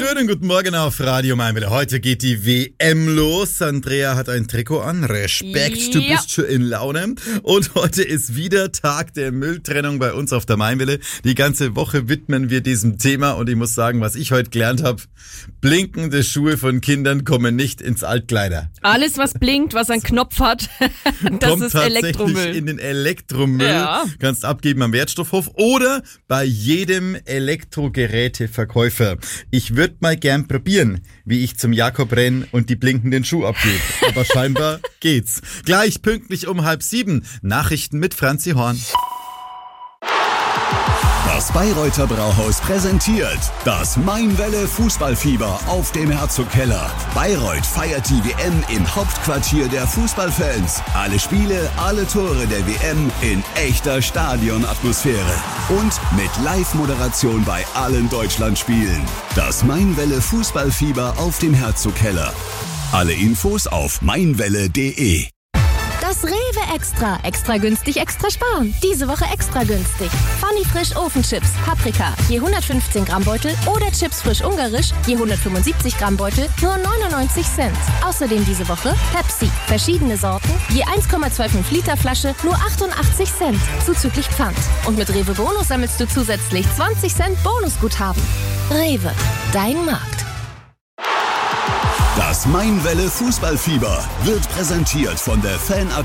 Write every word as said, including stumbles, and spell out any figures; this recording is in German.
Schönen guten Morgen auf Radio Mainwelle. Heute geht die W M los. Andrea hat ein Trikot an. Respekt, Ja. du bist schon in Laune. Und heute ist wieder Tag der Mülltrennung bei uns auf der Mainwelle. Die ganze Woche widmen wir diesem Thema und ich muss sagen, was ich heute gelernt habe, blinkende Schuhe von Kindern kommen nicht ins Altkleider. Alles, was blinkt, was einen Knopf hat, das Kommt ist tatsächlich Elektromüll. in den Elektromüll. Ja. Kannst abgeben am Wertstoffhof oder bei jedem Elektrogeräteverkäufer. Ich würde mal gern probieren, wie ich zum Jakob renn und die blinkenden Schuhe abgebe. Aber scheinbar geht's. Gleich pünktlich um halb sieben. Nachrichten mit Franzi Horn. Das Bayreuther Brauhaus präsentiert das Mainwelle Fußballfieber auf dem Herzogkeller. Bayreuth feiert die W M im Hauptquartier der Fußballfans. Alle Spiele, alle Tore der W M in echter Stadionatmosphäre. Und mit Live-Moderation bei allen Deutschlandspielen. Das Mainwelle Fußballfieber auf dem Herzogkeller. Alle Infos auf mainwelle punkt de. Das Rewe Extra. Extra günstig, extra sparen. Diese Woche extra günstig. Funny Frisch Ofenchips, Paprika, je hundertfünfzehn Gramm Beutel oder Chips frisch ungarisch, je hundertfünfundsiebzig Gramm Beutel, nur neunundneunzig Cent. Außerdem diese Woche Pepsi, verschiedene Sorten, je eins Komma fünfundzwanzig Liter Flasche, nur achtundachtzig Cent, zuzüglich Pfand. Und mit Rewe Bonus sammelst du zusätzlich zwanzig Cent Bonusguthaben. Rewe, dein Markt. Das Mainwelle Fußballfieber wird präsentiert von der Fan